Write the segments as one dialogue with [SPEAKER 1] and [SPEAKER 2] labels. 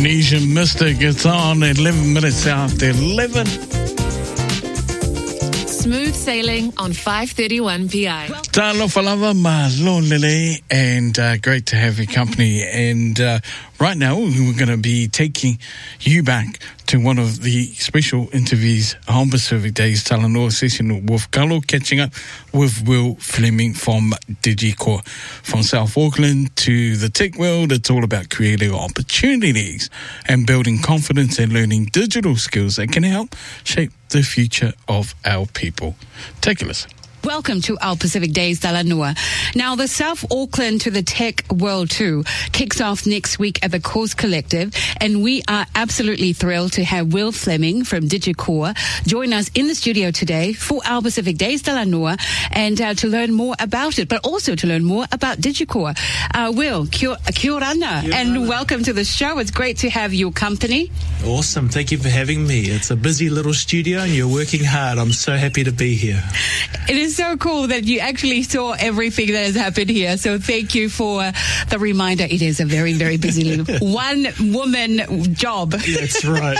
[SPEAKER 1] Indonesian Mystic. It's on 11 minutes after 11.
[SPEAKER 2] Smooth sailing on 5:31 PI.
[SPEAKER 1] Talo falava malolele, and great to have your company. And right now, we're going to be taking you back to one of the special interviews on Pacific Days Talanoa session with Carlo, catching up with Will Fleming from DigiCore. From South Auckland to the tech world, it's all about creating opportunities and building confidence and learning digital skills that can help shape the future of our people. Take a listen.
[SPEAKER 3] Welcome to our Pacific Days Talanoa. Now, the South Auckland to the Tech World Tour kicks off next week at the Course Collective, and we are absolutely thrilled to have Will Fleming from DigiCore join us in the studio today for our Pacific Days Talanoa, and to learn more about it, but also to learn more about DigiCore. Will, kia orana, and welcome to the show. It's great to have your company.
[SPEAKER 4] Awesome. Thank you for having me. It's a busy little studio and you're working hard. I'm so happy to be here.
[SPEAKER 3] It is so cool that you actually saw everything that has happened here. So thank you for the reminder. It is a very, very busy one-woman job.
[SPEAKER 4] That's right.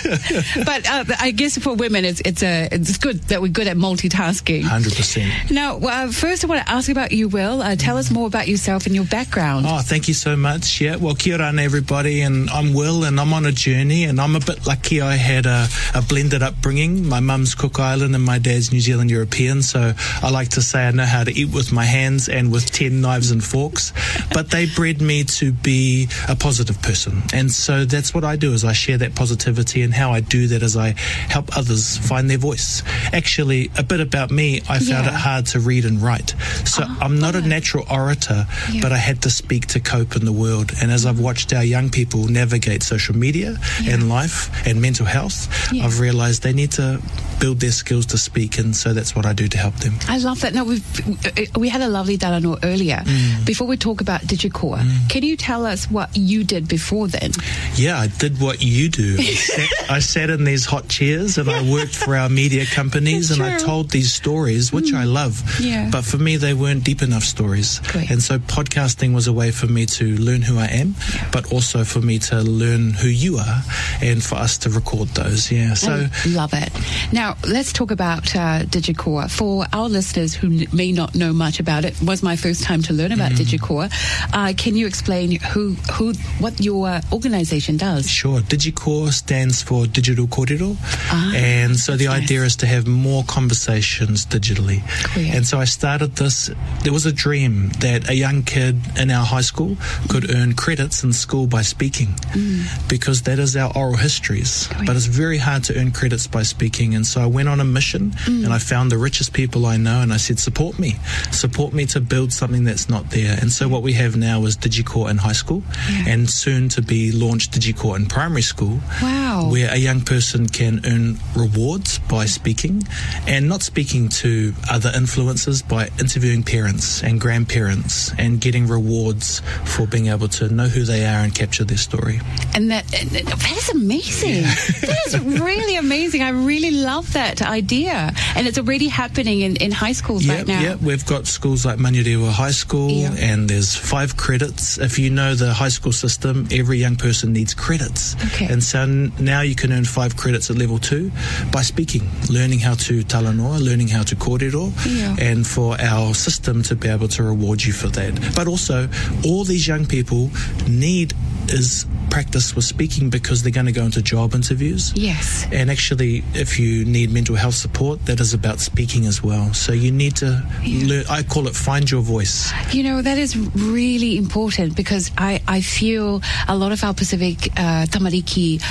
[SPEAKER 3] But I guess for women, it's good that we're good at multitasking.
[SPEAKER 4] 100%.
[SPEAKER 3] Now, first I want to ask about you, Will. Tell us more about yourself and your background.
[SPEAKER 4] Oh, thank you so much. Yeah, well, kia orana, everybody, and I'm Will, and I'm on a journey, and I'm a bit lucky. I had a blended upbringing. My mum's Cook Island and my dad's New Zealand European, so I like to say I know how to eat with my hands and with 10 knives and forks, but they bred me to be a positive person. And so that's what I do, is I share that positivity, and how I do that is I help others find their voice. Actually, a bit about me, I found it hard to read and write. So I'm not a natural orator, but I had to speak to cope in the world. And as I've watched our young people navigate social media and life and mental health, I've realized they need to build their skills to speak, and so that's what I do to help them.
[SPEAKER 3] I love that. Now, we had a lovely Talanoa earlier. Before we talk about DigiCore, can you tell us what you did before then?
[SPEAKER 4] Yeah, I did what you do. I sat in these hot chairs and I worked for our media companies, and I told these stories, which I love. But for me, they weren't deep enough stories. And so podcasting was a way for me to learn who I am, but also for me to learn who you are, and for us to record those. So
[SPEAKER 3] I love it. Now, let's talk about DigiCore. For our listeners who may not know much about it, was my first time to learn about DigiCore. Can you explain what your organization does?
[SPEAKER 4] Sure. DigiCore stands for Digital Kōrero, and so the idea is to have more conversations digitally. And so I started this. There was a dream that a young kid in our high school could earn credits in school by speaking, because that is our oral histories. But it's very hard to earn credits by speaking, and so I went on a mission, and I found the richest people I know, and I said, support me to build something that's not there. And so what we have now is DigiCore in high school, and soon to be launched DigiCore in primary school, where a young person can earn rewards by speaking, and not speaking to other influencers, by interviewing parents and grandparents and getting rewards for being able to know who they are and capture their story.
[SPEAKER 3] And that is amazing. That is really amazing. I really love that idea, and it's already happening in high schools right now.
[SPEAKER 4] Yeah, we've got schools like Manurewa High School, and there's 5 credits. If you know the high school system, every young person needs credits. And so now you can earn 5 credits at level 2 by speaking, learning how to talanoa, learning how to kōrero, and for our system to be able to reward you for that. But also, all these young people need is practice with speaking, because they're going to go into job interviews. And actually, if you need mental health support, that is about speaking as well. So you need to learn. I call it find your voice.
[SPEAKER 3] You know, that is really important, because I feel a lot of our Pacific tamariki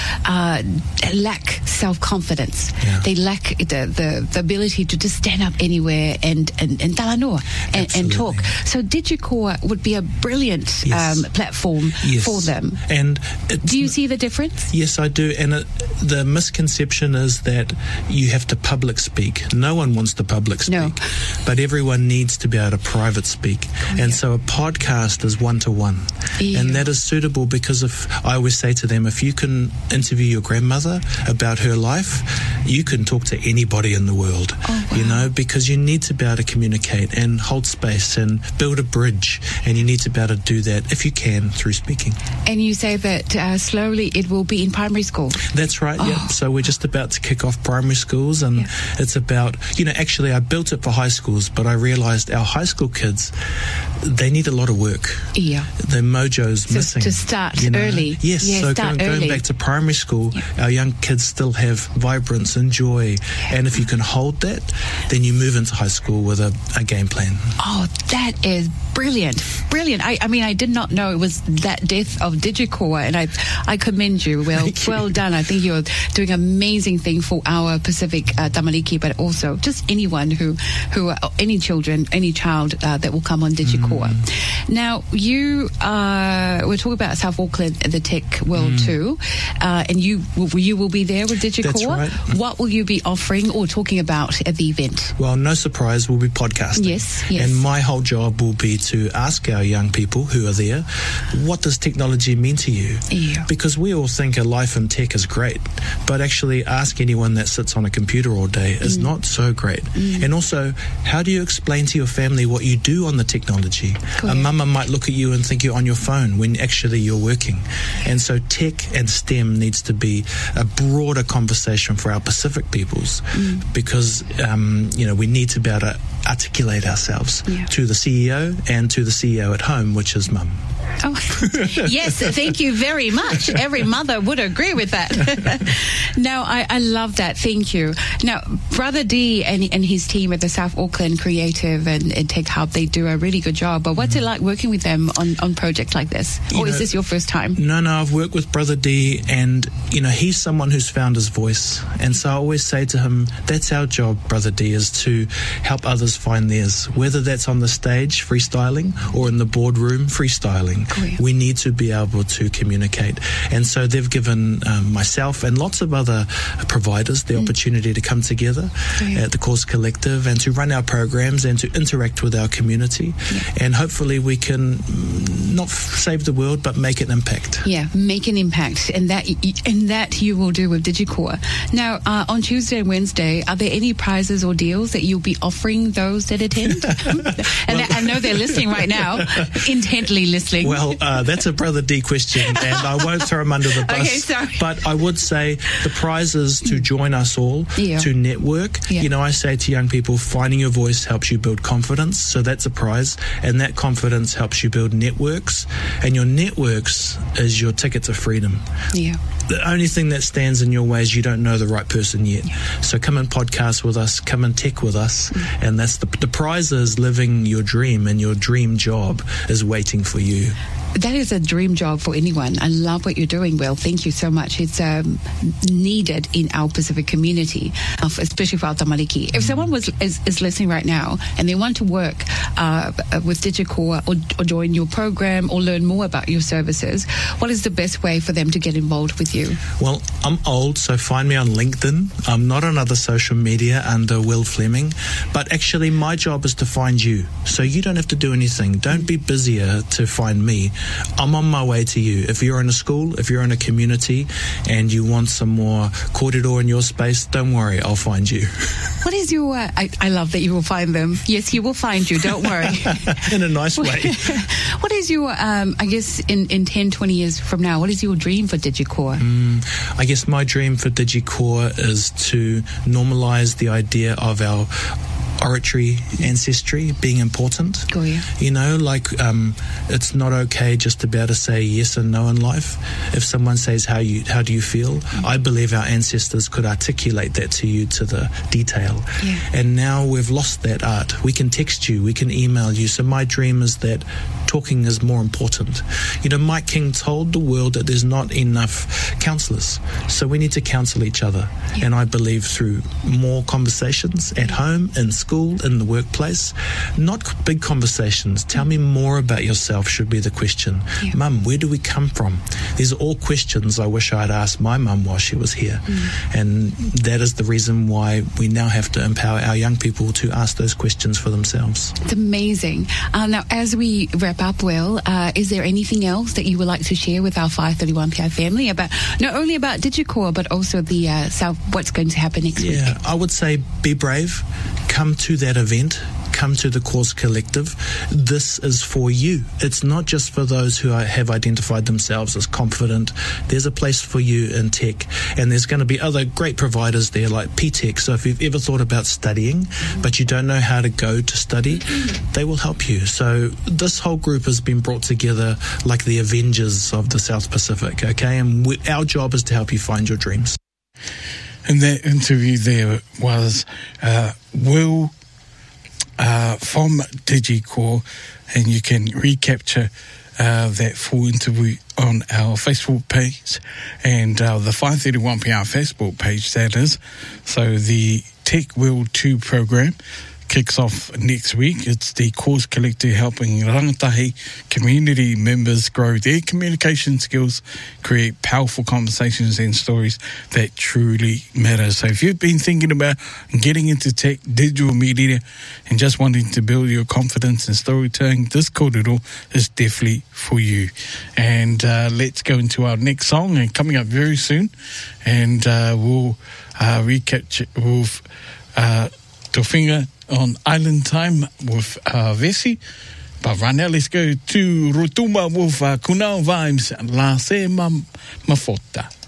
[SPEAKER 3] lack self-confidence. They lack the ability to just stand up anywhere and talanoa and talk. So DigiCore would be a brilliant platform for them.
[SPEAKER 4] And
[SPEAKER 3] do you see the difference?
[SPEAKER 4] Yes, I do. And the misconception is that you have to public speak. No one wants to public speak, but everyone needs to be able to private speak. And so a podcast is one-to-one, and that is suitable, because I always say to them, if you can interview your grandmother about her life, you can talk to anybody in the world. You know, because you need to be able to communicate and hold space and build a bridge, and you need to be able to do that, if you can, through speaking.
[SPEAKER 3] And you say that that slowly it will be in primary school.
[SPEAKER 4] That's right, yeah. So we're just about to kick off primary schools, and it's about, actually I built it for high schools, but I realised our high school kids, they need a lot of work.
[SPEAKER 3] Yeah.
[SPEAKER 4] The mojo's missing.
[SPEAKER 3] To start early.
[SPEAKER 4] Yes, so going back to primary school, our young kids still have vibrance and joy. And if you can hold that, then you move into high school with a game plan.
[SPEAKER 3] Oh, that is brilliant. Brilliant. I mean, I did not know it was that depth of DigiCore, and I commend you. Well done. I think you're doing an amazing thing for our Pacific Tamariki, but also just anyone who any children, any child that will come on DigiCore. Now, we're talking about South Auckland, the tech world too, and you will be there with DigiCore.
[SPEAKER 4] That's right.
[SPEAKER 3] What will you be offering or talking about at the event?
[SPEAKER 4] Well, no surprise, we'll be podcasting.
[SPEAKER 3] Yes.
[SPEAKER 4] And my whole job will be to ask our young people who are there, what does technology mean to you?
[SPEAKER 3] Yeah.
[SPEAKER 4] Because we all think a life in tech is great, but actually ask anyone that sits on a computer all day is not so great. And also, how do you explain to your family what you do on the technology?
[SPEAKER 3] Cool.
[SPEAKER 4] A mama might look at you and think you're on your phone when actually you're working. And so tech and STEM needs to be a broader conversation for our Pacific peoples, because we need to be able to articulate ourselves to the CEO and to the CEO at home, which is mum.
[SPEAKER 3] Oh, yes, thank you very much. Every mother would agree with that. Now, I love that. Thank you. Now, Brother D and his team at the South Auckland Creative and Tech Hub, they do a really good job. But what's it like working with them on projects like this? Or is this your first time?
[SPEAKER 4] No, I've worked with Brother D, and, he's someone who's found his voice. And so I always say to him, that's our job, Brother D, is to help others find theirs, whether that's on the stage, freestyling, or in the boardroom, freestyling. We need to be able to communicate. And so they've given myself and lots of other providers the opportunity to come together at the Cause Collective and to run our programs and to interact with our community. And hopefully we can not save the world, but make an impact.
[SPEAKER 3] Yeah, make an impact. And that you will do with DigiCore. Now, on Tuesday and Wednesday, are there any prizes or deals that you'll be offering those that attend? And I know they're listening right now, intently listening.
[SPEAKER 4] Well, that's a Brother D question, and I won't throw him under the bus.
[SPEAKER 3] Okay, sorry.
[SPEAKER 4] But I would say the prize is to join us all, to network. I say to young people, finding your voice helps you build confidence, so that's a prize, and that confidence helps you build networks, and your networks is your ticket to freedom. Yeah. The only thing that stands in your way is you don't know the right person yet. So come and podcast with us, come and tech with us, and that's the prize is living your dream, and your dream job is waiting for you.
[SPEAKER 3] That is a dream job for anyone. I love what you're doing, Will. Thank you so much. It's needed in our Pacific community, especially for our Tamariki. If someone is listening right now and they want to work with DigiCore or join your program or learn more about your services, what is the best way for them to get involved with you?
[SPEAKER 4] Well, I'm old, so find me on LinkedIn. I'm not on other social media under Will Fleming, but actually my job is to find you. So you don't have to do anything. Don't be busier to find me. I'm on my way to you. If you're in a school, if you're in a community and you want some more kōrero in your space, don't worry, I'll find you.
[SPEAKER 3] What is your... I love that you will find them. Yes, he will find you, don't worry.
[SPEAKER 4] In a nice way.
[SPEAKER 3] What is your, I guess, in 10, 20 years from now, what is your dream for DigiCore?
[SPEAKER 4] I guess my dream for DigiCore is to normalise the idea of our oratory ancestry being important.
[SPEAKER 3] Oh, yeah.
[SPEAKER 4] It's not okay just to be able to say yes and no in life. If someone says how do you feel, I believe our ancestors could articulate that to you to the detail. Yeah. And now we've lost that art. We can text you, we can email you. So my dream is that talking is more important. Mike King told the world that there's not enough counsellors, so we need to counsel each other. Yeah. And I believe through more conversations at home, in school, in the workplace, not big conversations. Tell me more about yourself should be the question. Yeah. Mum, where do we come from? These are all questions I wish I'd asked my mum while she was here. And that is the reason why we now have to empower our young people to ask those questions for themselves.
[SPEAKER 3] It's amazing. Now, as we wrap up, Will, is there anything else that you would like to share with our 531PI family about not only about DigiCore but also the what's going to happen next week?
[SPEAKER 4] Yeah, I would say be brave. Come to that event. come to the Cause Collective, this is for you. It's not just for those who have identified themselves as confident. There's a place for you in tech, and there's going to be other great providers there like PTech. So if you've ever thought about studying, but you don't know how to go to study, they will help you. So this whole group has been brought together like the Avengers of the South Pacific, okay? And our job is to help you find your dreams.
[SPEAKER 1] And that interview there was Will from DigiCore, and you can recapture that full interview on our Facebook page and the 531PR Facebook page, that is. So the Tech World 2 program kicks off next week. It's the Cause Collective helping rangatahi community members grow their communication skills, create powerful conversations and stories that truly matter. So if you've been thinking about getting into tech, digital media, and just wanting to build your confidence in storytelling, this kōrero is definitely for you. And let's go into our next song, and coming up very soon, and we'll recapture with Tofinga on Island Time with Vesi. But right now, let's go to Rotuma with Kunao Vibes, La Se Mafota.